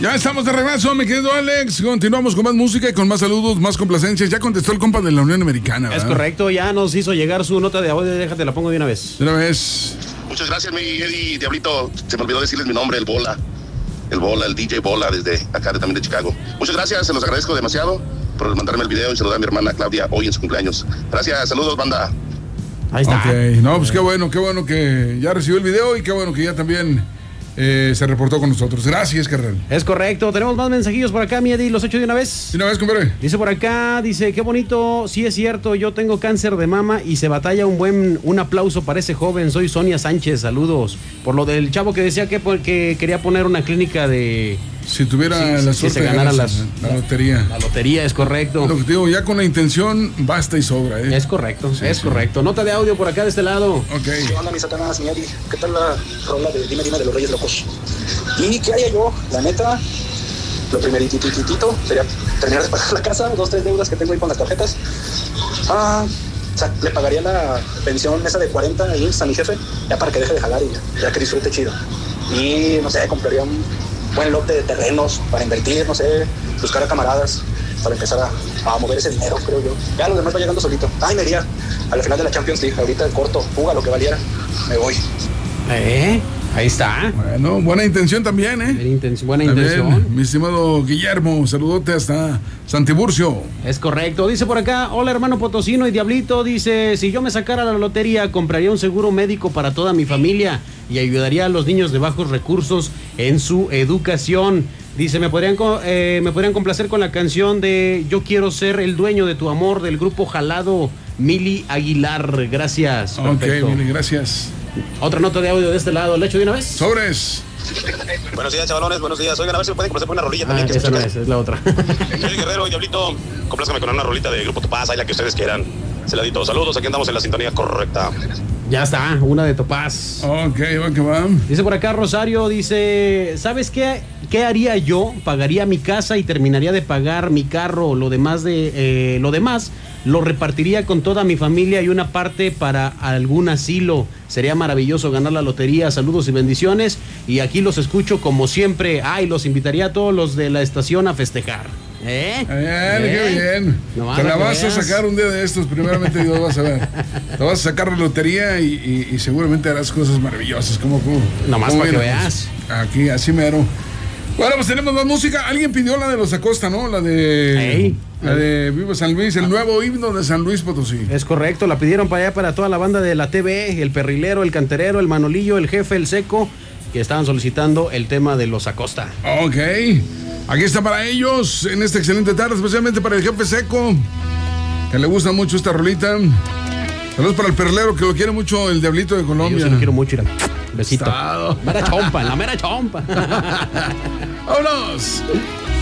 Ya estamos de regreso, mi querido Alex. Continuamos con más música y con más saludos, más complacencias. Ya contestó el compa de la Unión Americana, ¿verdad? Es correcto, ya nos hizo llegar su nota de audio. Déjate, la pongo de una vez. De una vez. Muchas gracias, mi Eddie Diablito. Se me olvidó decirles mi nombre, el Bola. El DJ Bola, desde acá también de Chicago. Muchas gracias, se los agradezco demasiado por mandarme el video y saludar a mi hermana Claudia hoy en su cumpleaños. Gracias, saludos, banda. Ahí está. Ok, no, pues qué bueno que ya recibió el video y qué bueno que ya también se reportó con nosotros. Gracias, carnal. Es correcto, tenemos más mensajillos por acá, mi Eddie, los echo de una vez. De una vez, compadre. Dice por acá, qué bonito, sí es cierto, yo tengo cáncer de mama y se batalla un aplauso para ese joven, soy Sonia Sánchez, saludos. Por lo del chavo que decía que quería poner una clínica de... Si tuviera la suerte se ganara la lotería. La lotería, es correcto. Lo que te digo, ya con la intención basta y sobra, ¿eh? Es correcto, correcto. Nota de audio por acá de este lado. Ok. ¿Qué onda, mi Satanás, mi Eddie? ¿Qué tal la rola de Dime Dime de los Reyes Locos? ¿Y qué haría yo? La neta, lo primeritito sería terminar de pagar la casa, 2-3 deudas que tengo ahí con las tarjetas. O sea, le pagaría la pensión esa de 40 INS a mi jefe, ya para que deje de jalar y ya que disfrute chido. Y, no sé, compraría un buen lote de terrenos para invertir, no sé, buscar a camaradas para empezar a mover ese dinero, creo yo. Ya lo demás va llegando solito. Me iría a la final de la Champions League, ahorita corto, fuga, lo que valiera, me voy. Ahí está. Bueno, buena intención también, ¿eh? Buena intención. Mi estimado Guillermo, saludote hasta Santiburcio. Es correcto. Dice por acá, hola hermano Potosino y Diablito, dice, si yo me sacara la lotería, compraría un seguro médico para toda mi familia y ayudaría a los niños de bajos recursos en su educación. Dice, me podrían complacer con la canción de Yo quiero ser el dueño de tu amor del grupo Jalado, Mili Aguilar. Gracias. Perfecto. Ok, Mili, gracias. Otra nota de audio de este lado, ¿le echo de una vez? Sobres. Buenos días, chavalones, buenos días. Oigan, a ver si me pueden complacer con una rolilla también. Esa no es la otra. Soy Guerrero y Diablito, complázcame con una rolita de Grupo Topaz, ahí la que ustedes quieran. Celadito, saludos, aquí andamos en la sintonía correcta. Ya está, una de Topaz. Ok, va que va. Dice por acá Rosario, dice, ¿sabes qué haría yo? Pagaría mi casa y terminaría de pagar mi carro. Lo demás lo repartiría con toda mi familia y una parte para algún asilo. Sería maravilloso ganar la lotería. Saludos y bendiciones. Y aquí los escucho como siempre. Y los invitaría a todos los de la estación a festejar. Qué bien. No, te la vas a sacar un día de estos, primeramente Dios, vas a ver. Te vas a sacar la lotería y seguramente harás cosas maravillosas. Nomás para que veas. Aquí, así mero. Bueno, pues tenemos más música. Alguien pidió la de los Acosta, ¿no? La de Viva San Luis, el nuevo himno de San Luis Potosí. Es correcto, la pidieron para allá, para toda la banda de la TV, el Perrilero, el Canterero, el Manolillo, el Jefe, el Seco, que estaban solicitando el tema de los Acosta. Ok, aquí está para ellos en esta excelente tarde, especialmente para el Jefe Seco, que le gusta mucho esta rolita. Saludos para el Perrilero, que lo quiere mucho, el Diablito de Colombia. Yo sí lo quiero mucho, mira. Besito. Estado. Mera chompa, la mera chompa. ¡Vámonos!